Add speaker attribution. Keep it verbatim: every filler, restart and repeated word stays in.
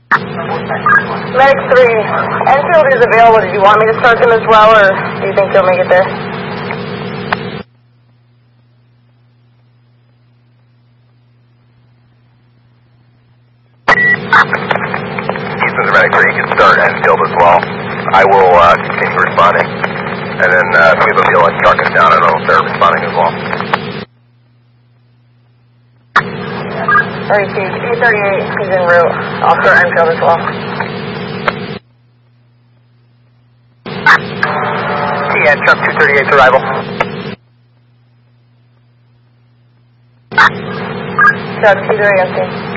Speaker 1: Medic three, Enfield is available. Do you want me to start them as well, or do you think they'll make it there?
Speaker 2: Houston's Medic three, you can start Enfield as well. I will uh, continue responding. And then uh, if we have a deal like Darkness down, I will start responding as well.
Speaker 1: Alright, Chief, E thirty-eight, he's en route. I'll start Enfield as well.
Speaker 2: T N, truck two thirty-eight's arrival.
Speaker 1: Truck two thirty-eight, empty.